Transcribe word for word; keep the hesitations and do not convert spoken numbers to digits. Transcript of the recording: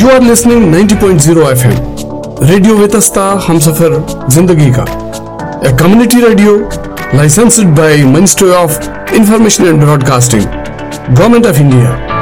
You are listening ninety point zero F M radio वेतस्ता Humsafar जिंदगी का, a community radio licensed by Ministry of Information and Broadcasting, Government of India.